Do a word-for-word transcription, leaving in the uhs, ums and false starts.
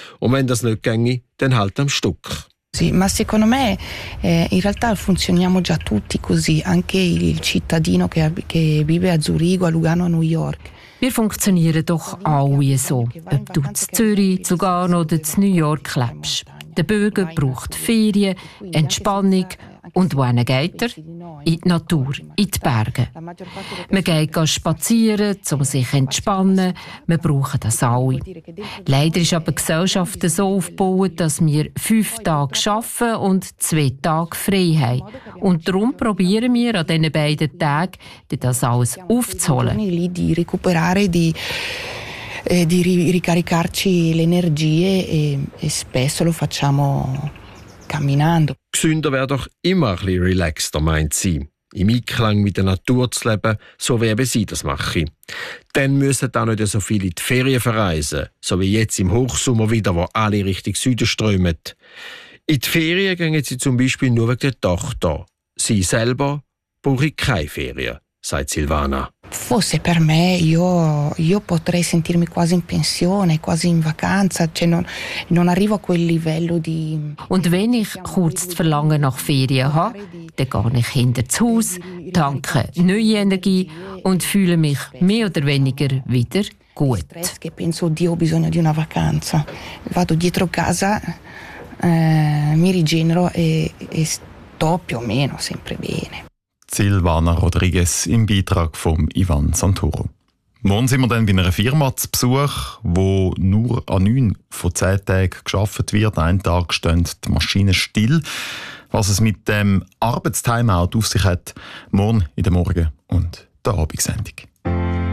Und wenn das nicht ginge, dann halt am Stück. Sì, ma secondo me eh, in realtà funzioniamo già tutti così, anche il cittadino che, che vive a Zurigo, a Lugano, a New York. Wir funktionieren doch alle so, ob du in Zürich, zu Lugano oder in New York lebst. Der Bürger braucht Ferien, Entspannung. Und wohin geht er? In die Natur, in die Berge. Man geht spazieren, um sich zu entspannen. Wir brauchen das alle. Leider ist aber die Gesellschaft so aufgebaut, dass wir fünf Tage arbeiten und zwei Tage frei haben. Und darum probieren wir an diesen beiden Tagen, das alles aufzuholen. Di recuperare, di, eh, di ricaricarci le energie e, e spesso lo facciamo camminando. Gesünder wäre doch immer ein bisschen relaxter, meint sie. Im Einklang mit der Natur zu leben, so wie eben sie das machen. Dann müssen auch nicht so viele in die Ferien verreisen, so wie jetzt im Hochsommer wieder, wo alle Richtung Süden strömen. In die Ferien gehen sie zum Beispiel nur wegen der Tochter. Sie selber brauchen keine Ferien, sagt Silvana. Fosse per me, io, io potrei sentirmi quasi in pensione, quasi in vacanza, cioè non, non arrivo a quel livello di... Und wenn ich kurz das Verlangen nach Ferien habe, dann gehe ich hinter das Haus, tanke neue Energie und fühle mich mehr oder weniger wieder gut. Che penso, Dio, ho bisogno di una vacanza. Vado dietro casa, eh, mi rigenero e, e sto più o meno sempre bene. Silvana Rodriguez im Beitrag von Ivan Santoro. Morgen sind wir dann bei einer Firma zu Besuch, wo nur an neun von zehn Tagen gearbeitet wird. Einen Tag stehen die Maschinen still. Was es mit dem Arbeitstimeout auf sich hat, morgen in der Morgen- und der Abendsendung.